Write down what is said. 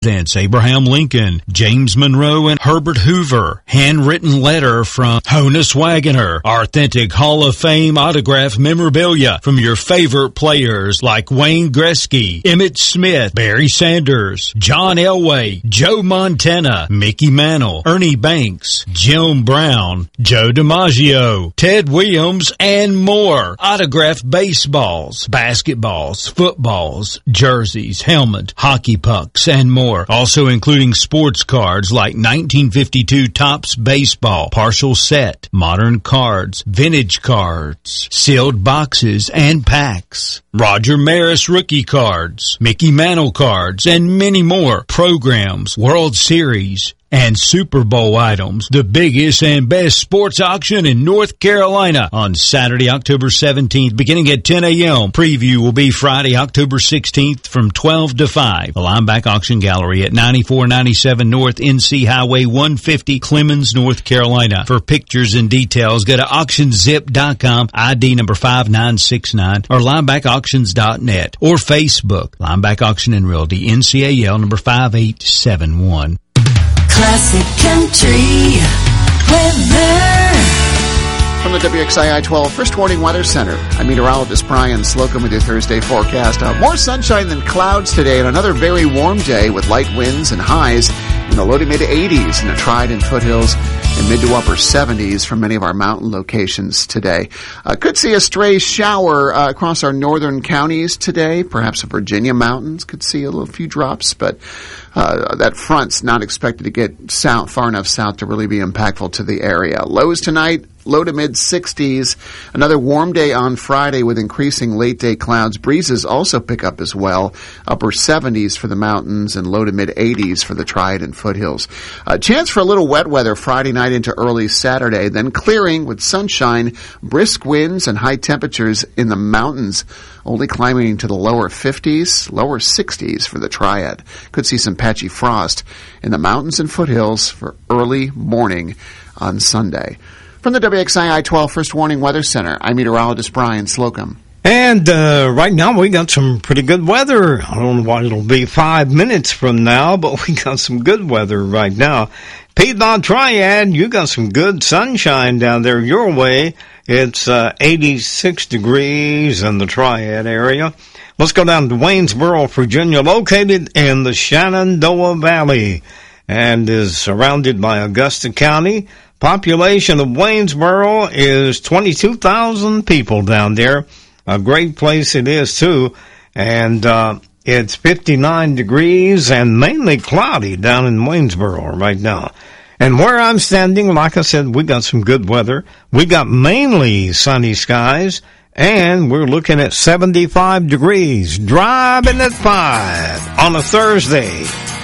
Presidents Abraham Lincoln, James Monroe, and Herbert Hoover. Handwritten letter from Honus Wagner. Authentic Hall of Fame autograph memorabilia from your favorite players like Wayne Gretzky, Emmitt Smith, Barry Sanders, John Elway, Joe Montana, Mickey Mantle, Ernie Banks, Jim Brown, Joe DiMaggio, Ted Williams, and more. Autographed baseballs, basketballs, footballs, jerseys, helmets, hockey pucks, and more. Also including sports cards like 1952 Topps Baseball, partial set, modern cards, vintage cards, sealed boxes and packs, Roger Maris rookie cards, Mickey Mantle cards, and many more. Programs, World Series, and Super Bowl items. The biggest and best sports auction in North Carolina on Saturday, October 17th, beginning at 10 a.m. Preview will be Friday, October 16th from 12 to 5. The Lineback Auction Gallery at 9497 North NC Highway 150, Clemens, North Carolina. For pictures and details, go to auctionzip.com, ID number 5969, or linebackauctions.net, or Facebook, Lineback Auction and Realty, NCAL number 5871. Classic Country Weather. From the WXII 12 First Warning Weather Center, I'm meteorologist Brian Slocum with your Thursday forecast. More sunshine than clouds today and another very warm day with light winds and highs in the low to mid 80s in the Trident and foothills and mid to upper 70s from many of our mountain locations today. Could see a stray shower across our northern counties today. Perhaps the Virginia mountains could see a few drops, but that front's not expected to get far enough south to really be impactful to the area. Lows tonight, low to mid 60s. Another warm day on Friday with increasing late day clouds. Breezes also pick up as well. Upper 70s for the mountains and low to mid 80s for the Triad and foothills. Chance for a little wet weather Friday night into early Saturday, then clearing with sunshine, brisk winds and high temperatures in the mountains, only climbing to the lower 50s, lower 60s for the Triad. Could see some patchy frost in the mountains and foothills for early morning on Sunday. From the WXII 12 First Warning Weather Center, I'm meteorologist Brian Slocum. And right now we got some pretty good weather. I don't know what it'll be 5 minutes from now, but we got some good weather right now. Piedmont Triad, you got some good sunshine down there your way. It's 86 degrees in the Triad area. Let's go down to Waynesboro, Virginia, located in the Shenandoah Valley and is surrounded by Augusta County. Population of Waynesboro is 22,000 people down there. A great place it is, too. And it's 59 degrees and mainly cloudy down in Waynesboro right now. And where I'm standing, like I said, we got some good weather. We got mainly sunny skies, and we're looking at 75 degrees, driving at 5 on a Thursday.